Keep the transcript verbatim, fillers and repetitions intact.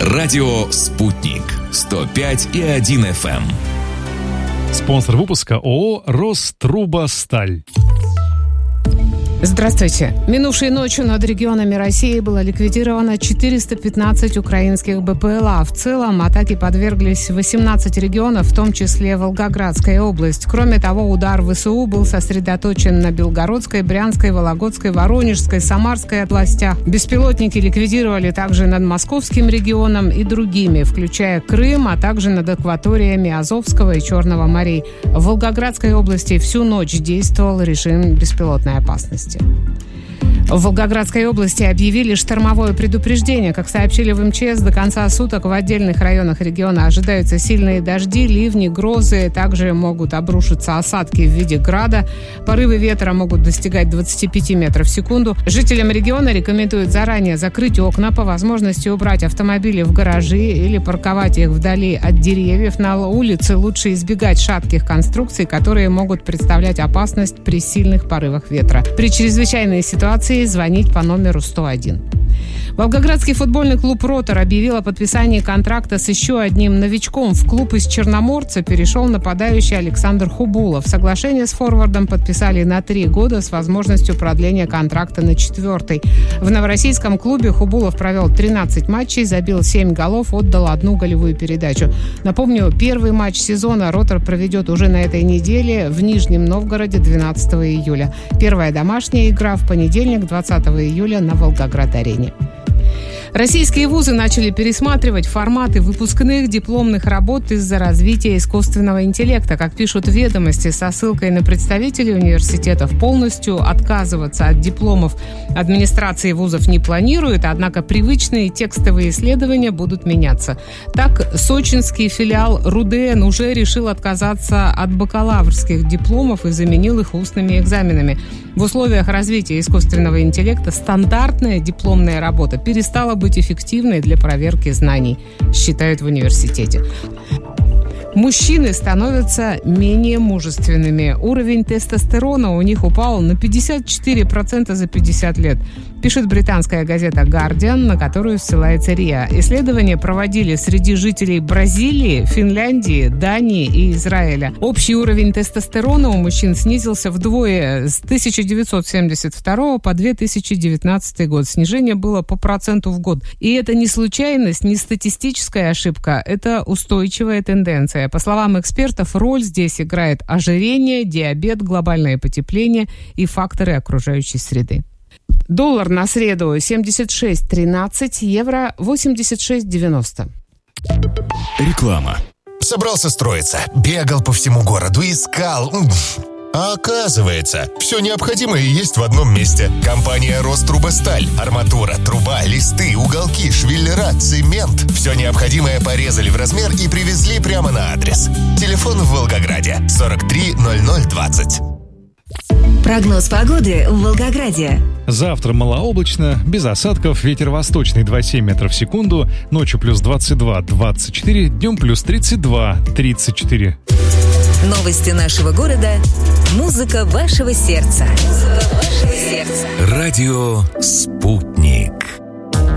Радио «Спутник». сто пять и один эф эм. Спонсор выпуска ООО «Рострубосталь». Здравствуйте. Минувшей ночью над регионами России было ликвидировано четыреста пятнадцать украинских БПЛА. В целом атаке подверглись восемнадцать регионов, в том числе Волгоградская область. Кроме того, удар ВСУ был сосредоточен на Белгородской, Брянской, Вологодской, Воронежской, Самарской областях. Беспилотники ликвидировали также над Московским регионом и другими, включая Крым, а также над акваториями Азовского и Черного морей. В Волгоградской области всю ночь действовал режим беспилотной опасности. В Волгоградской области объявили штормовое предупреждение. Как сообщили в эм че эс, до конца суток в отдельных районах региона ожидаются сильные дожди, ливни, грозы. Также могут обрушиться осадки в виде града. Порывы ветра могут достигать двадцать пять метров в секунду. Жителям региона рекомендуют заранее закрыть окна, по возможности убрать автомобили в гаражи или парковать их вдали от деревьев. На улице лучше избегать шатких конструкций, которые могут представлять опасность при сильных порывах ветра. При чрезвычайной ситуации звонить по номеру сто один. Волгоградский футбольный клуб «Ротор» объявил о подписании контракта с еще одним новичком. В клуб из Черноморца перешел нападающий Александр Хубулов. Соглашение с форвардом подписали на три года с возможностью продления контракта на четвертый. В новороссийском клубе Хубулов провел тринадцать матчей, забил семь голов, отдал одну голевую передачу. Напомню, первый матч сезона «Ротор» проведет уже на этой неделе в Нижнем Новгороде двенадцатого июля. Первая домашняя игра в понедельник, двадцатого июля на Волгоград-арене. Российские вузы начали пересматривать форматы выпускных дипломных работ из-за развития искусственного интеллекта. Как пишут «Ведомости» со ссылкой на представителей университетов, полностью отказываться от дипломов администрации вузов не планирует, однако привычные текстовые исследования будут меняться. Так, сочинский филиал РУДН уже решил отказаться от бакалаврских дипломов и заменил их устными экзаменами. В условиях развития искусственного интеллекта стандартная дипломная работа перестала быть эффективной для проверки знаний, считают в университете. Мужчины становятся менее мужественными. Уровень тестостерона у них упал на пятьдесят четыре процента за пятьдесят лет, пишет британская газета «Гардиан», на которую ссылается РИА. Исследования проводили среди жителей Бразилии, Финляндии, Дании и Израиля. Общий уровень тестостерона у мужчин снизился вдвое с тысяча девятьсот семьдесят второго по две тысячи девятнадцатый год. Снижение было по проценту в год. И это не случайность, не статистическая ошибка, это устойчивая тенденция. По словам экспертов, роль здесь играет ожирение, диабет, глобальное потепление и факторы окружающей среды. Доллар на среду семьдесят шесть тринадцать, евро восемьдесят шесть девяносто. Реклама. Собрался строиться, бегал по всему городу, искал. А оказывается, все необходимое есть в одном месте. Компания «Рострубосталь». Арматура, труба, листы, уголки, швеллера, цемент. Все необходимое порезали в размер и привезли прямо на адрес. Телефон в Волгограде сорок три ноль ноль двадцать. Прогноз погоды в Волгограде. Завтра малооблачно, без осадков, ветер восточный два целых семь десятых метров в секунду, ночью плюс двадцать два двадцать четыре, днем плюс тридцать два тридцать четыре. Новости нашего города. Музыка вашего сердца. Музыка вашего сердца. Радио «Спутник».